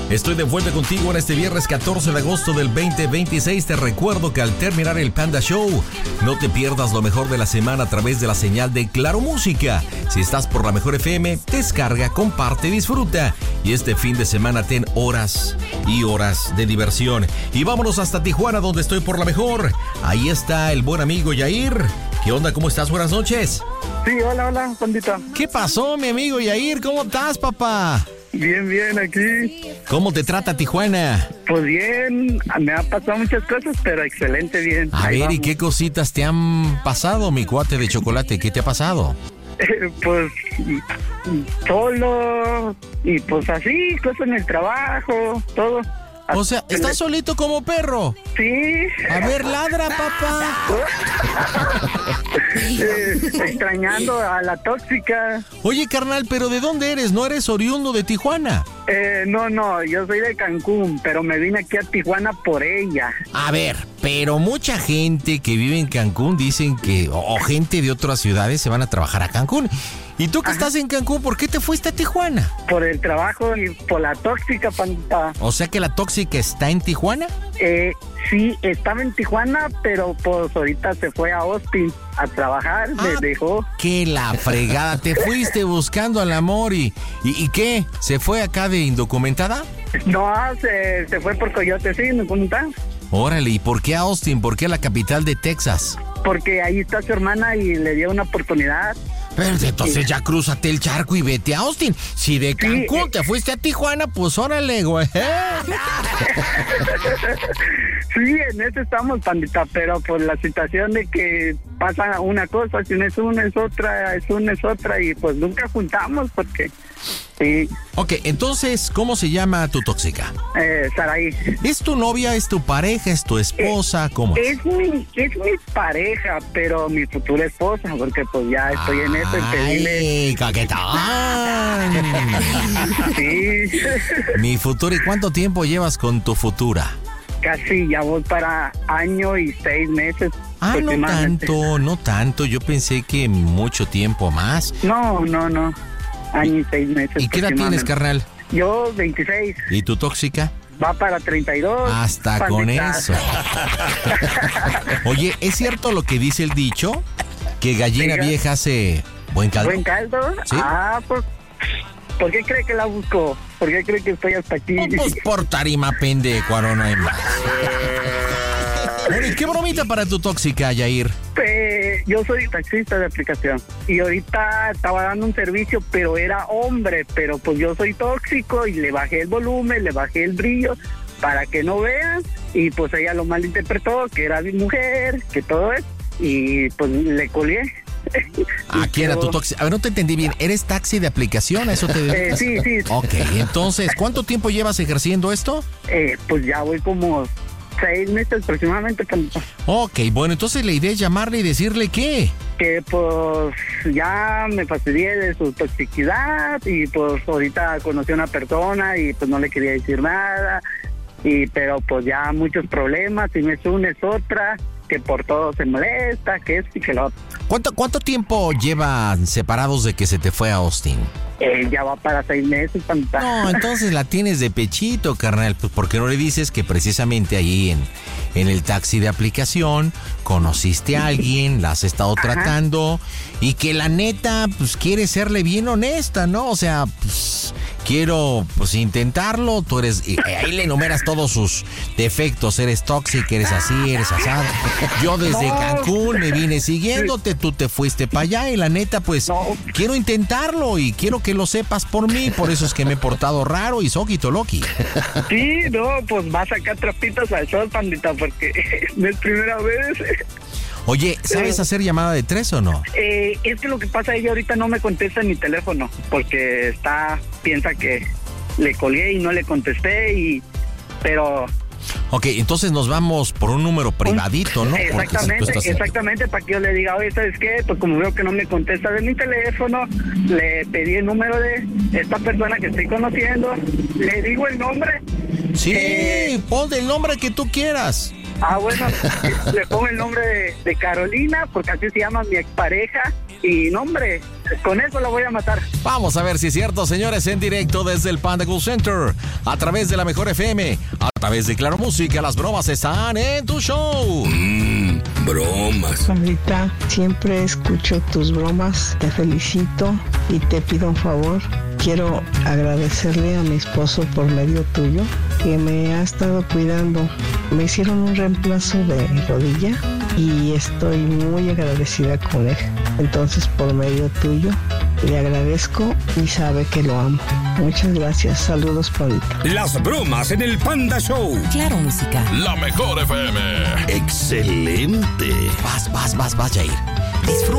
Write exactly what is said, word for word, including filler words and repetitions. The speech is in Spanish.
Estoy de vuelta contigo en este viernes catorce de agosto del veinte veintiséis. Te recuerdo que al terminar el Panda Show, no te pierdas lo mejor de la semana a través de la señal de Claro Música. Si estás por la Mejor F M, descarga, comparte, disfruta. Y este fin de semana ten horas y horas de diversión. Y vámonos hasta Tijuana, donde estoy por la Mejor. Ahí está el buen amigo Yair. ¿Qué onda? ¿Cómo estás? Buenas noches. Sí, hola, hola, pandita. ¿Qué pasó, mi amigo Yair? ¿Cómo estás, papá? Bien, bien, aquí. ¿Cómo te trata Tijuana? Pues bien, me han pasado muchas cosas, pero excelente, bien. A Ahí ver, vamos. ¿y qué cositas te han pasado, mi cuate de chocolate? ¿Qué te ha pasado? Eh, pues solo y pues así, cosas en el trabajo, todo. O sea, ¿estás solito como perro? Sí. A ver, ladra, papá. eh, extrañando a la tóxica. Oye, carnal, ¿pero de dónde eres? ¿No eres oriundo de Tijuana? Eh, no, no, yo soy de Cancún, pero me vine aquí a Tijuana por ella. A ver, pero mucha gente que vive en Cancún dicen que, o gente de otras ciudades se van a trabajar a Cancún. ¿Y tú que Ajá. estás en Cancún, por qué te fuiste a Tijuana? Por el trabajo y por la tóxica, panta. O sea que la tóxica está en Tijuana. Eh, sí, estaba en Tijuana, pero pues ahorita se fue a Austin a trabajar, ah, me dejó. ¡Qué la fregada! Te fuiste buscando al amor y, y, ¿y qué? ¿Se fue acá de indocumentada? No, se, se fue por Coyote, sí, indocumentada. Órale, ¿y por qué a Austin? ¿Por qué a la capital de Texas? Porque ahí está su hermana y le dio una oportunidad. Pero entonces ya crúzate el charco y vete a Austin. Si de Cancún sí, te fuiste a Tijuana, pues órale, güey. Sí, en eso estamos, pandita, pero por la situación de que pasa una cosa, si no es una, es otra, es una, es otra, y pues nunca juntamos porque... Sí. Ok, entonces, ¿cómo se llama tu tóxica? Eh, Saraí. ¿Es tu novia, es tu pareja, es tu esposa? Eh, ¿Cómo es? Es mi, es mi pareja, pero mi futura esposa, porque pues ya estoy Ay, en eso. ¡Ay, caquetán! Sí. Mi futura, ¿y cuánto tiempo llevas con tu futura? Casi, ya voy para año y seis meses. Ah, no tanto, no tanto. Yo pensé que mucho tiempo más. No, no, no. Año y seis meses. ¿Y qué edad tienes, carnal? Yo, veintiséis. ¿Y tu tóxica? Va para treinta y dos. Hasta pandita. Con eso. Oye, ¿es cierto lo que dice el dicho? Que gallina Diga. vieja hace buen caldo. ¿Buen caldo? ¿Sí? Ah, pues, ¿por qué cree que la busco? ¿Por qué cree que estoy hasta aquí? Oh, pues por tarima pendejo, no hay más. ¿Qué bromita para tu tóxica, Yair? Eh, yo soy taxista de aplicación y ahorita estaba dando un servicio, pero era hombre, pero pues yo soy tóxico y le bajé el volumen, le bajé el brillo para que no vean y pues ella lo malinterpretó, que era mi mujer, que todo es, y pues le colgué. ¿A quién era tu tóxica? A ver, no te entendí bien. ¿Eres taxi de aplicación? ¿A eso te dedicas? Eh, sí, sí. Ok, entonces, ¿cuánto tiempo llevas ejerciendo esto? Eh, pues ya voy como... seis meses aproximadamente. Ok, bueno, entonces la idea es llamarle y decirle ¿qué? Que pues ya me fastidié de su toxicidad y pues ahorita conocí a una persona y pues no le quería decir nada, y pero pues ya muchos problemas, y me es una es otra, que por todo se molesta, que es y que lo otro. ¿Cuánto, ¿Cuánto tiempo llevan separados de que se te fue a Austin? Eh, ya va para seis meses. Tanta. No, entonces la tienes de pechito, carnal. Pues ¿por qué no le dices que precisamente ahí en, en el taxi de aplicación conociste a alguien, la has estado Ajá. tratando y que la neta, pues quiere serle bien honesta, ¿no? O sea, pues quiero pues intentarlo, tú eres, y ahí le enumeras todos sus defectos, eres tóxico, eres así, eres asado. Yo desde no. Cancún me vine siguiéndote, tú te fuiste para allá y la neta, pues no. quiero intentarlo y quiero que lo sepas por mí, por eso es que me he portado raro y soquito loqui. Sí, no, pues va a sacar trapitos al sol, pandita, porque no es primera vez. Oye, ¿sabes eh, hacer llamada de tres o no? Eh, es que lo que pasa, ella ahorita no me contesta en mi teléfono, porque está, piensa que le colgué y no le contesté, y pero... Ok, entonces nos vamos por un número privadito, ¿no? Exactamente, si exactamente, para que yo le diga, oye, ¿sabes qué? Pues como veo que no me contesta de mi teléfono, le pedí el número de esta persona que estoy conociendo, le digo el nombre. Sí, eh, pon el nombre que tú quieras. Ah, bueno, le pongo el nombre de, de Carolina, porque así se llama mi expareja. Y no, hombre, con eso la voy a matar. Vamos a ver si es cierto, señores, en directo desde el Panda Cool Center, a través de la Mejor F M, a través de Claro Música. Las bromas están en tu show. Mmm, bromas. Pablita, siempre escucho tus bromas, te felicito y te pido un favor. Quiero agradecerle a mi esposo por medio tuyo, que me ha estado cuidando. Me hicieron un reemplazo de rodilla y estoy muy agradecida con él. Entonces, por medio tuyo, le agradezco y sabe que lo amo. Muchas gracias. Saludos, Pablita. Las bromas en el Panda Show. Claro Música. La Mejor F M. Excelente. Vas, vas, vas, vas, Jair. Disfruta.